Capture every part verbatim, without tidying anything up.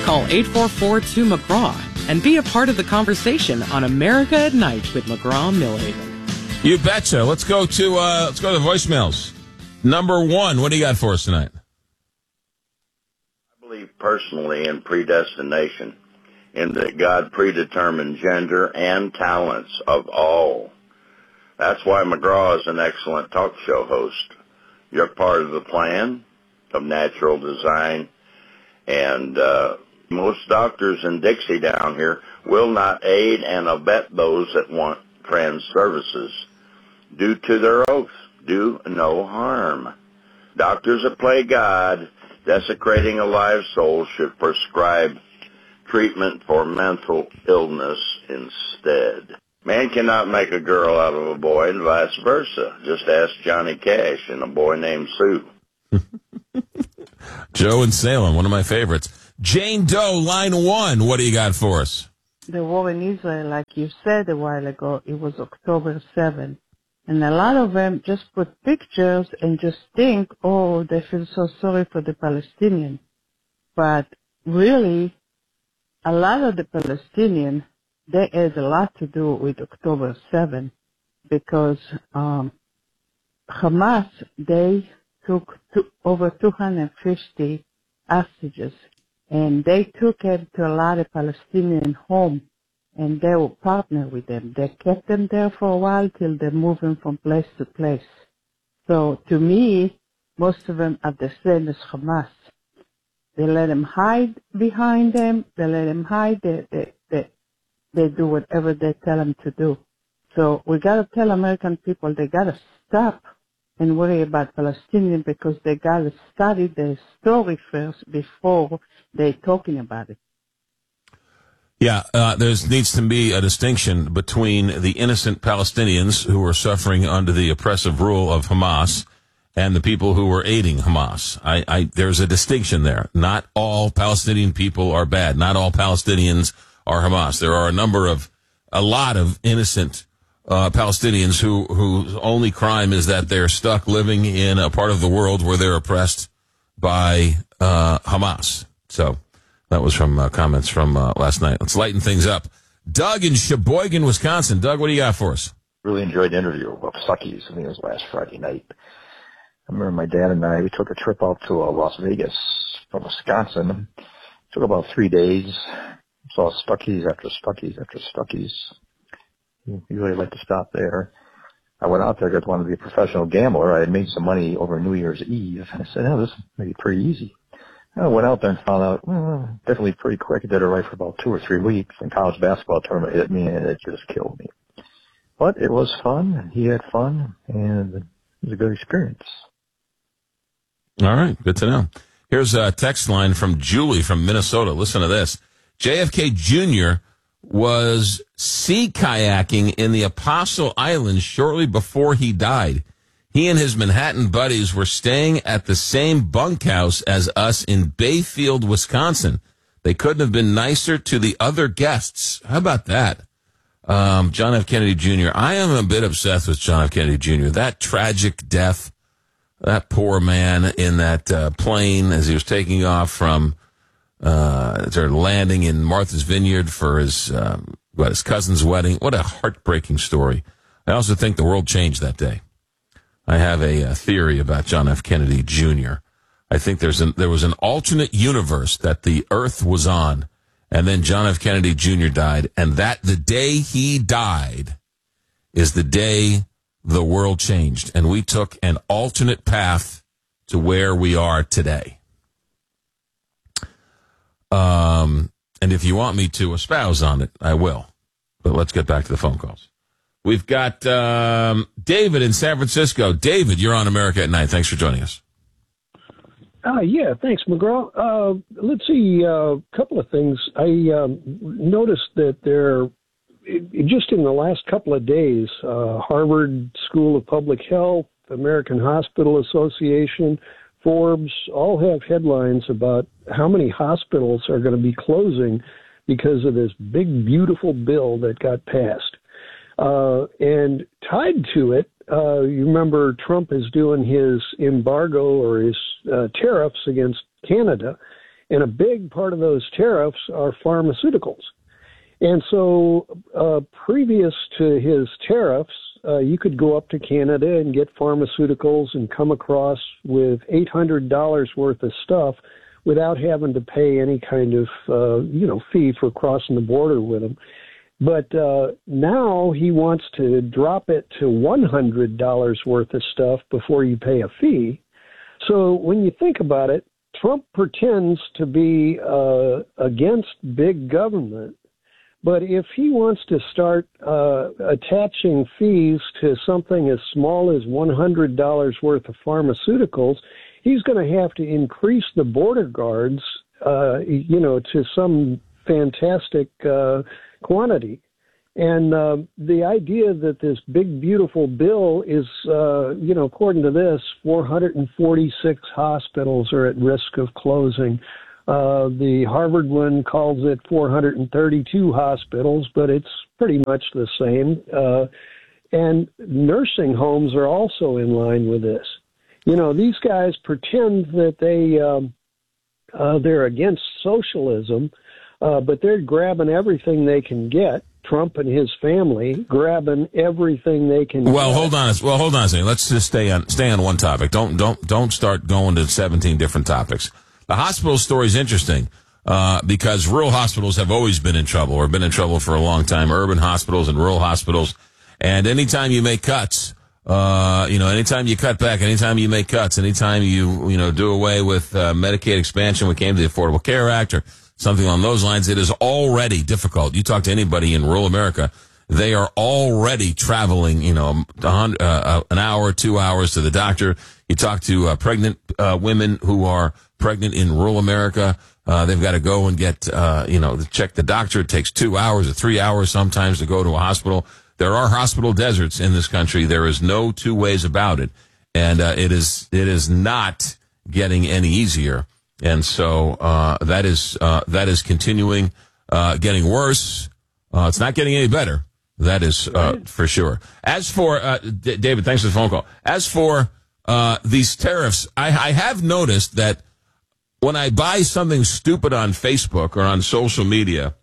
Call eight four four, two, McGraw and be a part of the conversation on America at Night with McGraw Millhaven. You betcha. Let's go to uh, let's go to the voicemails. Number one, what do you got for us tonight? I believe personally in predestination, in that God predetermined gender and talents of all. That's why McGraw is an excellent talk show host. You're part of the plan of natural design, and uh, most doctors in Dixie down here will not aid and abet those that want trans services due to their oath, do no harm. Doctors that play God, desecrating a live soul, should prescribe treatment for mental illness instead. Man cannot make a girl out of a boy and vice versa. Just ask Johnny Cash and a boy named Sue. Joe in Salem, one of my favorites. Jane Doe, line one. What do you got for us? The war in Israel, like you said a while ago, it was October seventh. And a lot of them just put pictures and just think, oh, they feel so sorry for the Palestinians. But really, a lot of the Palestinians, they had a lot to do with October seventh because um, Hamas, they took two, over two hundred fifty hostages, and they took them to a lot of Palestinian homes, and they will partner with them. They kept them there for a while till they move them from place to place. So to me, most of them are the same as Hamas. They let them hide behind them. They let them hide. They, they, they, they do whatever they tell them to do. So we got to tell American people they got to stop and worry about Palestinians because they got to study the story first before they talking about it. Yeah, uh, there needs to be a distinction between the innocent Palestinians who are suffering under the oppressive rule of Hamas and the people who are aiding Hamas. I, I, there's a distinction there. Not all Palestinian people are bad. Not all Palestinians are Hamas. There are a number of, a lot of innocent uh, Palestinians who, whose only crime is that they're stuck living in a part of the world where they're oppressed by uh, Hamas. So that was from uh, comments from uh, last night. Let's lighten things up. Doug in Sheboygan, Wisconsin. Doug, what do you got for us? Really enjoyed the interview about Suckies. I think it was last Friday night. I remember my dad and I, we took a trip out to uh, Las Vegas from Wisconsin. It took about three days. Saw Stuckey's after Stuckey's after Stuckey's. You really like to stop there. I went out there because I wanted to be a professional gambler. I had made some money over New Year's Eve. I said, oh, this may be pretty easy. I went out there and found out, well, definitely pretty quick. I did it right for about two or three weeks. And college basketball tournament hit me, and it just killed me. But it was fun, and he had fun, and it was a good experience. All right, good to know. Here's a text line from Julie from Minnesota. Listen to this. J F K Junior was sea kayaking in the Apostle Islands shortly before he died. He and his Manhattan buddies were staying at the same bunkhouse as us in Bayfield, Wisconsin. They couldn't have been nicer to the other guests. How about that? Um, John F. Kennedy Junior I am a bit obsessed with John F. Kennedy Junior That tragic death, that poor man in that uh, plane as he was taking off from uh, they're landing in Martha's Vineyard for his, um, what, his cousin's wedding. What a heartbreaking story. I also think the world changed that day. I have a, a theory about John F. Kennedy Junior I think there's an, there was an alternate universe that the Earth was on, and then John F. Kennedy Junior died, and that the day he died is the day the world changed, and we took an alternate path to where we are today. Um, and if you want me to espouse on it, I will. But let's get back to the phone calls. We've got um, David in San Francisco. David, you're on America at Night. Thanks for joining us. Uh, yeah, thanks, McGraw. Uh, let's see, a uh, couple of things. I um, noticed that there, it, just in the last couple of days, uh, Harvard School of Public Health, American Hospital Association, Forbes, all have headlines about how many hospitals are going to be closing because of this big, beautiful bill that got passed. Uh, and tied to it, uh, you remember Trump is doing his embargo or his uh, tariffs against Canada. And a big part of those tariffs are pharmaceuticals. And so uh, previous to his tariffs, uh, you could go up to Canada and get pharmaceuticals and come across with eight hundred dollars worth of stuff without having to pay any kind of, uh, you know, fee for crossing the border with them. But uh, now he wants to drop it to one hundred dollars worth of stuff before you pay a fee. So when you think about it, Trump pretends to be uh, against big government. But if he wants to start uh, attaching fees to something as small as one hundred dollars worth of pharmaceuticals, he's going to have to increase the border guards, uh, you know, to some fantastic uh, quantity. And uh, the idea that this big, beautiful bill is, uh, you know, according to this, four hundred forty-six hospitals are at risk of closing. Uh, the Harvard one calls it four hundred thirty-two hospitals, but it's pretty much the same. Uh, and nursing homes are also in line with this. You know, these guys pretend that they, um, uh, they're against socialism, uh, but they're grabbing everything they can get. Trump and his family grabbing everything they can well, get. hold on. a- Well, hold on a second. Let's just stay on stay on one topic. Don't don't don't start going to seventeen different topics. The hospital story is interesting uh, because rural hospitals have always been in trouble or been in trouble for a long time. Urban hospitals and rural hospitals, and anytime you make cuts, uh, you know, anytime you cut back, anytime you make cuts, anytime you you know do away with uh, Medicaid expansion, when it came to the Affordable Care Act or something along those lines, it is already difficult. You talk to anybody in rural America, they are already traveling, you know, a hun- uh, an hour, two hours to the doctor. You talk to uh, pregnant uh, women who are pregnant in rural America. Uh, they've got to go and get, uh, you know, check the doctor. It takes two hours or three hours sometimes to go to a hospital. There are hospital deserts in this country. There is no two ways about it. And uh, it is it is not getting any easier. And so uh, that is uh, that is continuing, uh, getting worse. Uh, it's not getting any better. That is uh, for sure. As for uh, D- David, thanks for the phone call. As for uh, these tariffs, I, I have noticed that when I buy something stupid on Facebook or on social media,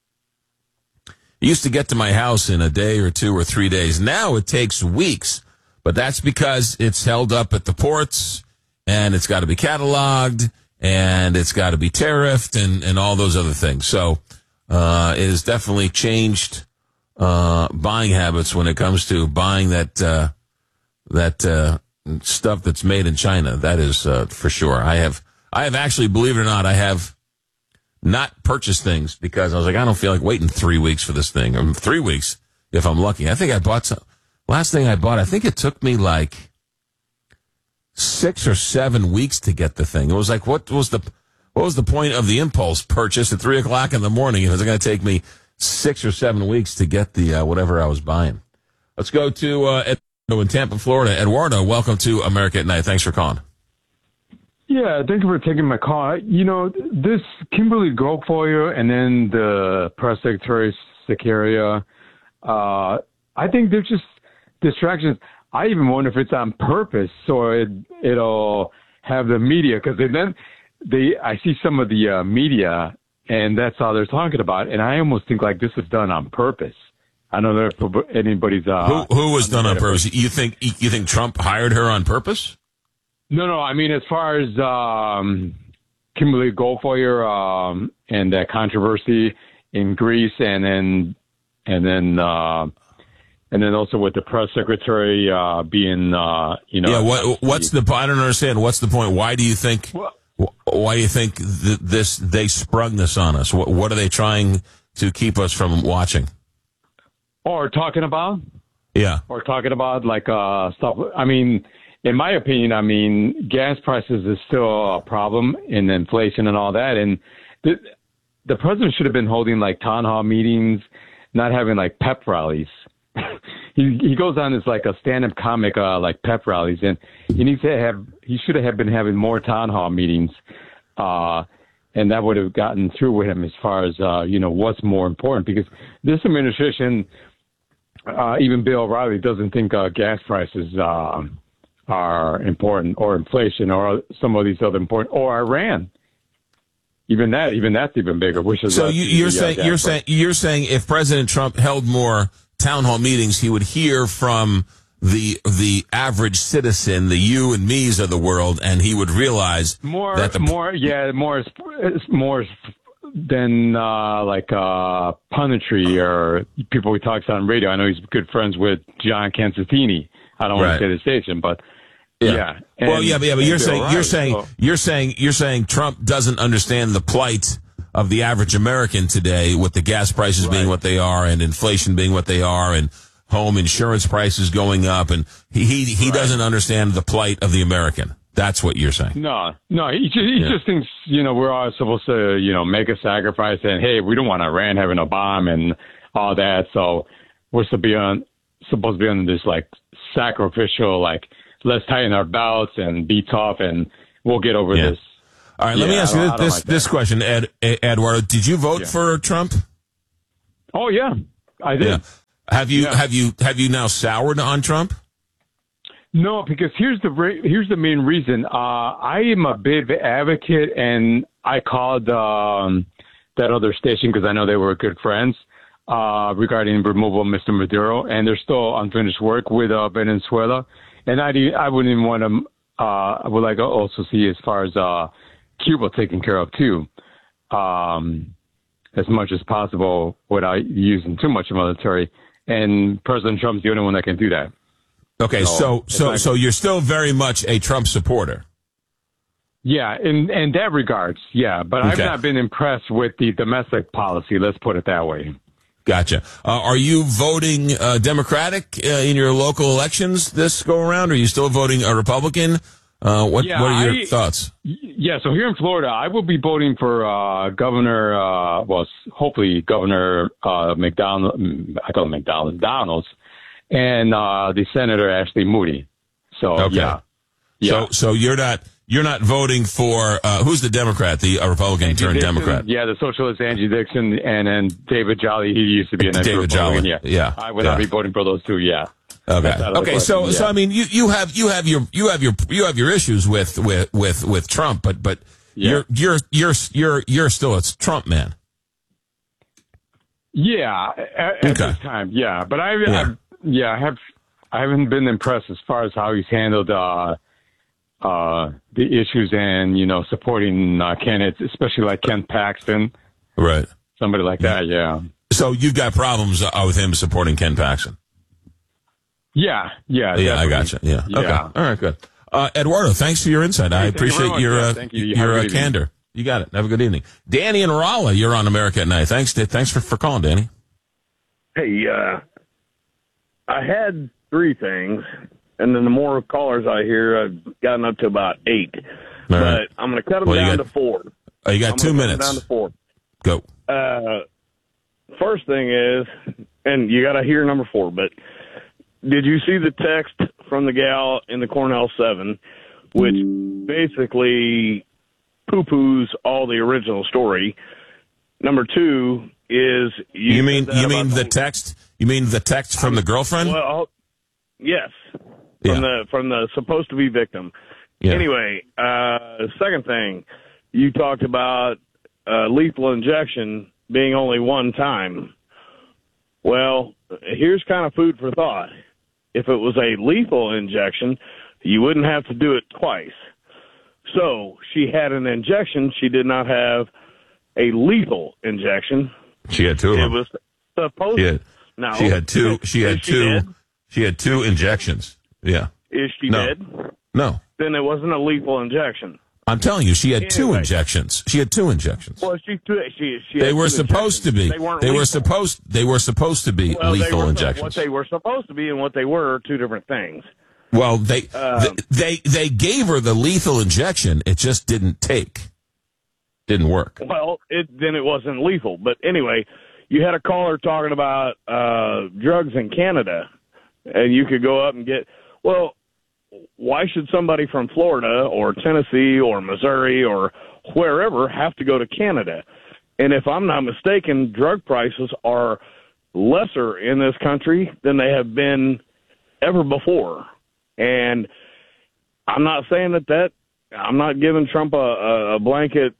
it used to get to my house in a day or two or three days. Now it takes weeks, but that's because it's held up at the ports and it's got to be cataloged. And it's got to be tariffed and, and all those other things. So uh, it has definitely changed uh, buying habits when it comes to buying that uh, that uh, stuff that's made in China. That is uh, for sure. I have I have actually, believe it or not, I have not purchased things because I was like, I don't feel like waiting three weeks for this thing, or three weeks if I'm lucky. I think I bought some. Last thing I bought, I think it took me like six or seven weeks to get the thing. It was like, what was the what was the point of the impulse purchase at three o'clock in the morning if it's going to take me six or seven weeks to get the uh, whatever I was buying? Let's go to uh, Eduardo in Tampa, Florida. Eduardo, welcome to America at Night. Thanks for calling. Yeah, thank you for taking my call. You know, this Kimberly Guilfoyle and then the press secretary Sequeira, uh, I think they're just distractions. I even wonder if it's on purpose, so it, it'll have the media, because then they, I see some of the uh, media, and that's how they're talking about it, and I almost think like this is done on purpose. I don't know if anybody's. Uh, who, who was done on purpose? You think you think Trump hired her on purpose? No, no. I mean, as far as um, Kimberly Guilfoyle um, and that controversy in Greece, and then and then. Uh, And then also with the press secretary uh, being, uh, you know, yeah. What, what's the? I don't understand. What's the point? Why do you think? Why do you think th- this? They sprung this on us. What, what are they trying to keep us from watching? Or talking about? Yeah. Or talking about like uh, stuff. I mean, in my opinion, I mean, gas prices is still a problem, and inflation and all that. And the the president should have been holding like town hall meetings, not having like pep rallies. he he goes on as like a stand-up comic, uh, like pep rallies, and he needs to have he should have been having more town hall meetings, uh, and that would have gotten through with him as far as uh, you know what's more important, because this administration, uh, even Bill O'Reilly doesn't think uh, gas prices uh, are important, or inflation, or some of these other important, or Iran. even that, even that's even bigger. Which is so you, you're saying you're saying you're saying if President Trump held more town hall meetings, he would hear from the the average citizen, the you and me's of the world, and he would realize more, that the, more, yeah, more, more than uh, like uh, punditry or people he talks on radio. I know he's good friends with John Constantini. I don't want Right. to say the station, but yeah. yeah. well, And- yeah, but, yeah, but you're and saying Bill you're O'Reilly, saying so- you're saying you're saying Trump doesn't understand the plight of the average American today, with the gas prices being Right. what they are and inflation being what they are and home insurance prices going up, and he he, he Right. doesn't understand the plight of the American. That's what you're saying. No, no, he just, he Yeah. just thinks, you know, we're all supposed to, you know, make a sacrifice and, hey, we don't want Iran having a bomb and all that. So we're supposed to be on, supposed to be on this, like, sacrificial, like, let's tighten our belts and be tough and we'll get over Yeah. this. All right, let me Yeah, ask I you don't- this I don't this, like this that. question, Ed, Ed Eduardo. Did you vote Yeah. for Trump? Oh, yeah, I did. Yeah. Have you Yeah. have you have you now soured on Trump? No, because here's the re- here's the main reason. Uh, I am a big advocate, and I called um, that other station because I know they were good friends uh, regarding removal of Mister Maduro, and there's still unfinished work with uh, Venezuela, and I I wouldn't even want to. Uh, I would like to also see as far as uh, Cuba taken care of too, um, as much as possible without using too much military. And President Trump's the only one that can do that. Okay, so So, so it's so, like- you're still very much a Trump supporter. Yeah, in in that regards, yeah. But I've Okay. not been impressed with the domestic policy. Let's put it that way. Gotcha. Uh, are you voting uh, Democratic uh, in your local elections this go around? Or are you still voting a Republican? Uh, what Yeah, What are your I- thoughts? Y- Yeah, so here in Florida, I will be voting for uh, Governor, uh, well, s- hopefully Governor uh, McDonald, mm, I call him McDonald, Donalds, and uh, the Senator Ashley Moody. So Okay. yeah, yeah. So so you're not you're not voting for uh, who's the Democrat, the uh, Republican Angie turned Dixon, Democrat? Yeah, the socialist Angie Dixon, and then David Jolly. He used to be an David ex-Republican. Jolly, yeah, I would yeah. not be voting for those two. Yeah. Okay. That's out of the Okay. So, question, so yeah. I mean, you, you have you have your you have your you have your issues with with with, with Trump, but but Yeah. you're you're you're you're you're still a Trump man. Yeah, at, at Okay. this time, yeah. But I, Yeah. I've, yeah, I have, I haven't been impressed as far as how he's handled uh, uh, the issues and you know supporting uh, candidates, especially like Ken Paxton, Right. somebody like that. Yeah, So you've got problems uh, with him supporting Ken Paxton. yeah, yeah. Yeah, I definitely. gotcha. Yeah. Yeah. Okay. All right. Good. Uh, Eduardo, thanks for your insight. I Hey, thank you very appreciate much. your Yeah, uh, thank you. You have a your uh, good evening. candor. You got it. Have a good evening, Danny and Rolla. You're on America at Night. Thanks. Thanks for, for calling, Danny. Hey, uh, I had three things, and then the more callers I hear, I've gotten up to about eight. All but right. I'm going to cut them Well, you down got- to four. Oh, you got I'm two gonna cut 'em minutes. down to four. Go. Uh, first thing is, and you got to hear number four, but did you see the text from the gal in the Cornell seven, which basically poo-poos all the original story? Number two is you, You mean said that you mean about the text? You mean the text from the girlfriend? Well, yes, Yeah. from the from the supposed to be victim. Yeah. Anyway, uh, second thing, you talked about uh, lethal injection being only one time. Well, here's kind of food for thought. If it was a lethal injection, you wouldn't have to do it twice. So she had an injection. She did not have a lethal injection. She had two of It them. was supposed. She had, No, she had two. She Is had she two. dead? She had two injections. Yeah. Is she No. dead? No, Then it wasn't a lethal injection. I'm telling you, she had two Anyway. injections. She had two injections. Well, she she she. They had were two supposed to be. injections. They weren't. They were lethal. supposed. They were supposed to be Well, they lethal were, injections. What they were supposed to be and what they were are two different things. Well, they, Um, th- they they gave her the lethal injection. It just didn't take. Didn't work. Well, it then it wasn't lethal. But anyway, you had a caller talking about uh, drugs in Canada, and you could go up and get. Well, why should somebody from Florida or Tennessee or Missouri or wherever have to go to Canada? And if I'm not mistaken, drug prices are lesser in this country than they have been ever before. And I'm not saying that that I'm not giving Trump a, a, a blanket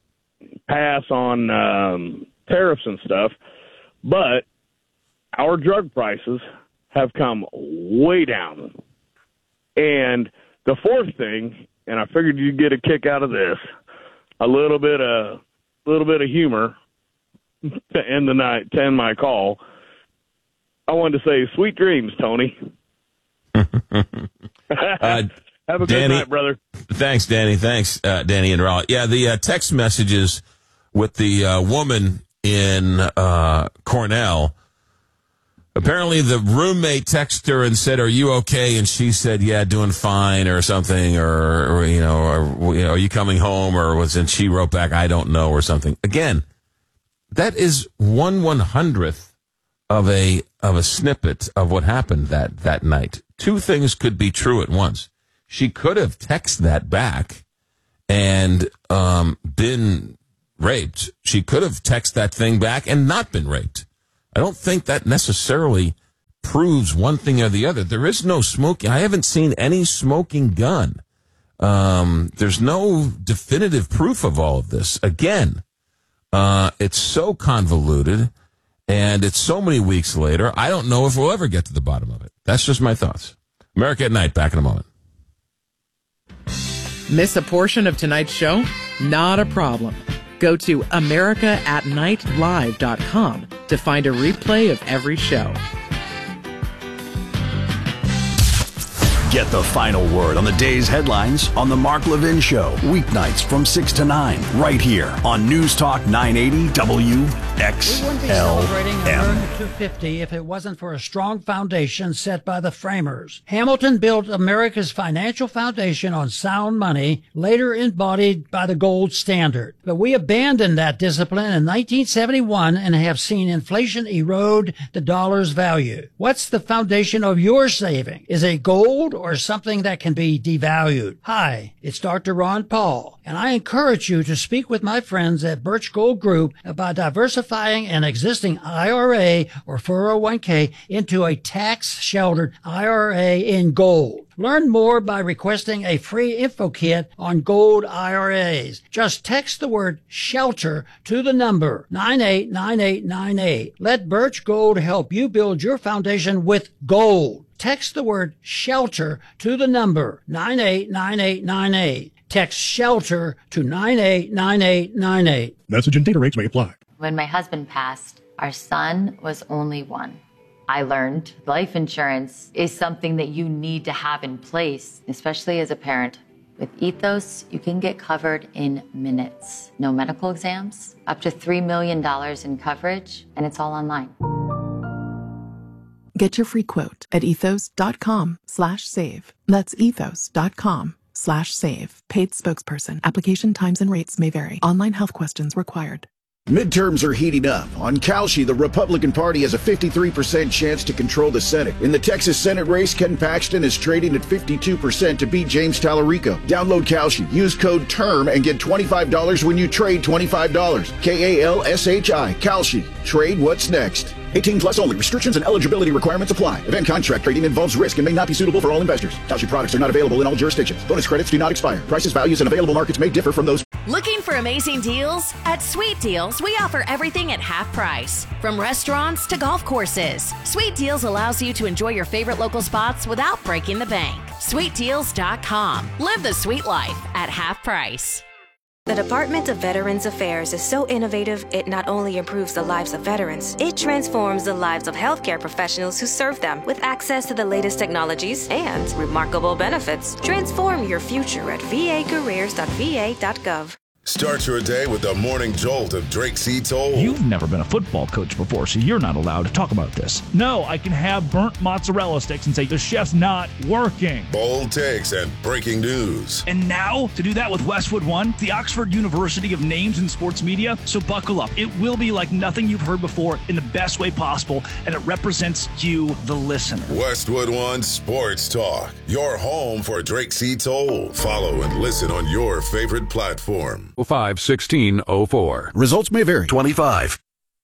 pass on um, tariffs and stuff, but our drug prices have come way down. And the fourth thing, and I figured you'd get a kick out of this, a little bit of, little bit of humor to end the night, to end my call. I wanted to say, sweet dreams, Tony. uh, Have a Danny, good night, brother. Thanks, Danny. Thanks, uh, Danny and Raleigh. Yeah, the uh, text messages with the uh, woman in uh, Cornell. Apparently, the roommate texted her and said, "Are you okay?" And she said, "Yeah, doing fine," or something, or, or you know, or, you know, "Are you coming home?" Or was, and she wrote back, "I don't know," or something. Again, that is one one hundredth of a of a snippet of what happened that that night. Two things could be true at once. She could have texted that back and um, been raped. She could have texted that thing back and not been raped. I don't think that necessarily proves one thing or the other. There is no smoking. I haven't seen any smoking gun. Um, there's no definitive proof of all of this. Again, uh, it's so convoluted, and it's so many weeks later, I don't know if we'll ever get to the bottom of it. That's just my thoughts. America at Night, back in a moment. Miss a portion of tonight's show? Not a problem. Go to america at night live dot com to find a replay of every show. Get the final word on the day's headlines on The Mark Levin Show, weeknights from six to nine, right here on News Talk nine eighty W X L M. We wouldn't be celebrating America two fifty if it wasn't for a strong foundation set by the framers. Hamilton built America's financial foundation on sound money, later embodied by the gold standard. But we abandoned that discipline in nineteen seventy-one and have seen inflation erode the dollar's value. What's the foundation of your saving? Is it gold or something that can be devalued? Hi, it's Doctor Ron Paul, and I encourage you to speak with my friends at Birch Gold Group about diversifying an existing I R A or four oh one k into a tax-sheltered I R A in gold. Learn more by requesting a free info kit on gold I R As. Just text the word SHELTER to the number nine eight nine eight nine eight. Let Birch Gold help you build your foundation with gold. Text the word SHELTER to the number nine eight nine eight nine eight. Text SHELTER to nine eight nine eight nine eight. Message and data rates may apply. When my husband passed, our son was only one. I learned life insurance is something that you need to have in place, especially as a parent. With Ethos, you can get covered in minutes. No medical exams, up to three million dollars in coverage, and it's all online. Get your free quote at ethos.com slash save. That's ethos.com slash save. Paid spokesperson. Application times and rates may vary. Online health questions required. Midterms are heating up. On Kalshi, the Republican Party has a fifty-three percent chance to control the Senate. In the Texas Senate race, Ken Paxton is trading at fifty-two percent to beat James Tallarico. Download Kalshi. Use code TERM and get twenty-five dollars when you trade twenty-five dollars. K A L S H I. Kalshi. Trade what's next. eighteen plus only. Restrictions and eligibility requirements apply. Event contract trading involves risk and may not be suitable for all investors. Kalshi products are not available in all jurisdictions. Bonus credits do not expire. Prices, values, and available markets may differ from those. Looking for amazing deals? At Sweet Deals, we offer everything at half price. From restaurants to golf courses. Sweet Deals allows you to enjoy your favorite local spots without breaking the bank. sweet deals dot com. Live the sweet life at half price. The Department of Veterans Affairs is so innovative, it not only improves the lives of veterans, it transforms the lives of healthcare professionals who serve them with access to the latest technologies and remarkable benefits. Transform your future at v a careers dot v a dot gov. Start your day with the morning jolt of Drake C. Toll. You've never been a football coach before, so you're not allowed to talk about this. No, I can have burnt mozzarella sticks and say the chef's not working. Bold takes and breaking news. And now, to do that with Westwood One, the Oxford University of names in sports media. So buckle up. It will be like nothing you've heard before in the best way possible, and it represents you, the listener. Westwood One Sports Talk, your home for Drake C. Toll. Follow and listen on your favorite platform. oh five sixteen oh four. Results may vary. twenty-five.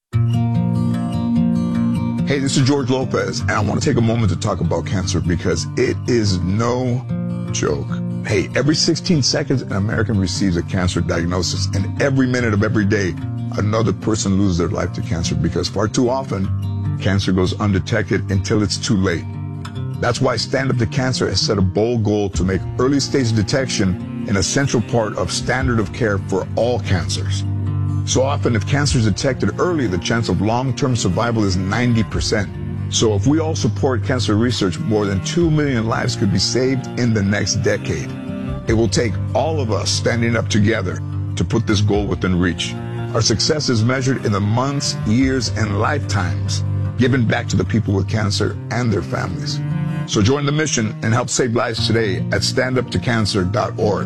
Hey, this is George Lopez, and I want to take a moment to talk about cancer because it is no joke. Hey, every sixteen seconds, an American receives a cancer diagnosis, and every minute of every day, another person loses their life to cancer because far too often, cancer goes undetected until it's too late. That's why Stand Up to Cancer has set a bold goal to make early stage detection an essential part of standard of care for all cancers. So often, if cancer is detected early, the chance of long-term survival is ninety percent. So if we all support cancer research, more than two million lives could be saved in the next decade. It will take all of us standing up together to put this goal within reach. Our success is measured in the months, years, and lifetimes given back to the people with cancer and their families. So join the mission and help save lives today at stand up to cancer dot org.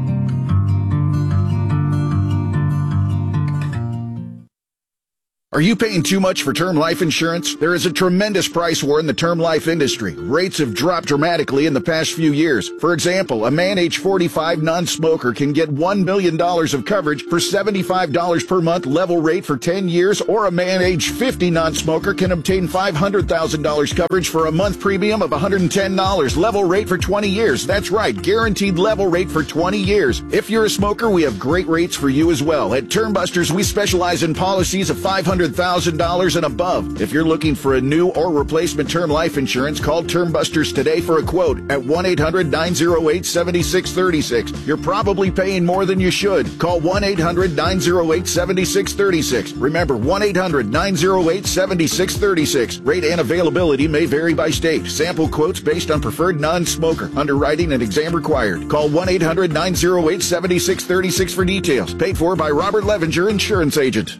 Are you paying too much for term life insurance? There is a tremendous price war in the term life industry. Rates have dropped dramatically in the past few years. For example, a man age forty-five non-smoker can get one million dollars of coverage for seventy-five dollars per month level rate for ten years, or a man age fifty non-smoker can obtain five hundred thousand dollars coverage for a month premium of one hundred ten dollars level rate for twenty years. That's right, guaranteed level rate for twenty years. If you're a smoker, we have great rates for you as well. At Term Busters, we specialize in policies of five hundred thousand dollars and above. If you're looking for a new or replacement term life insurance, call Term Busters today for a quote at one eight hundred nine oh eight seven six three six. You're probably paying more than you should. Call one eight hundred nine oh eight seven six three six. Remember, one eight hundred nine oh eight seven six three six. Rate and availability may vary by state. Sample quotes based on preferred non-smoker. Underwriting and exam required. Call one eight hundred nine oh eight seven six three six for details. Paid for by Robert Levenger, Insurance Agent.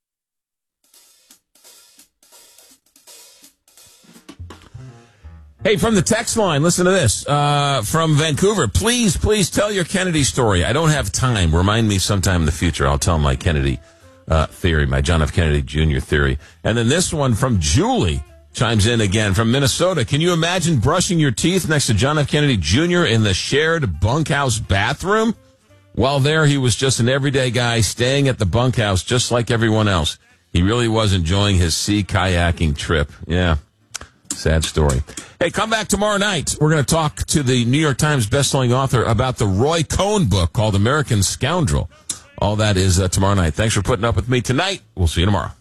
Hey, from the text line, listen to this. Uh, from Vancouver, please, please tell your Kennedy story. I don't have time. Remind me sometime in the future. I'll tell my Kennedy uh, theory, my John F. Kennedy Junior theory. And then this one from Julie chimes in again from Minnesota. Can you imagine brushing your teeth next to John F. Kennedy Junior in the shared bunkhouse bathroom? While there, he was just an everyday guy staying at the bunkhouse just like everyone else. He really was enjoying his sea kayaking trip. Yeah. Sad story. Hey, come back tomorrow night. We're going to talk to the New York Times bestselling author about the Roy Cohn book called American Scoundrel. All that is uh, tomorrow night. Thanks for putting up with me tonight. We'll see you tomorrow.